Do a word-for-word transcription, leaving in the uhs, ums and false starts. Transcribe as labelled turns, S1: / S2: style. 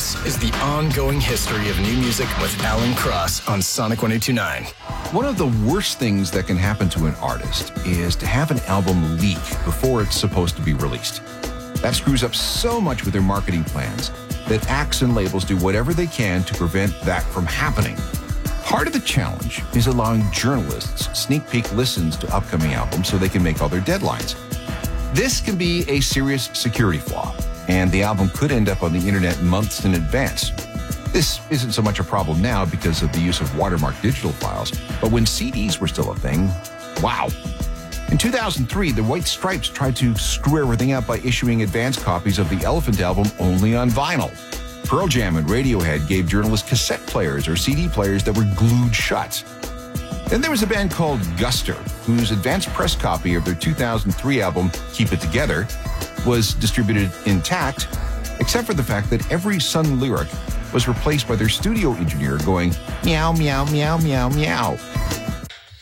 S1: This is the ongoing history of new music with Alan Cross on Sonic one oh two point nine.
S2: One of the worst things that can happen to an artist is to have an album leak before it's supposed to be released. That screws up so much with their marketing plans that acts and labels do whatever they can to prevent that from happening. Part of the challenge is allowing journalists sneak peek listens to upcoming albums so they can make all their deadlines. This can be a serious security flaw, and the album could end up on the internet months in advance. This isn't so much a problem now because of the use of watermarked digital files, but when C Ds were still a thing, wow. In two thousand three, the White Stripes tried to screw everything up by issuing advance copies of the Elephant album only on vinyl. Pearl Jam and Radiohead gave journalists cassette players or C D players that were glued shut. Then there was a band called Guster, whose advance press copy of their two thousand three album, Keep It Together, was distributed intact, except for the fact that every Sun lyric was replaced by their studio engineer going meow, meow, meow, meow, meow.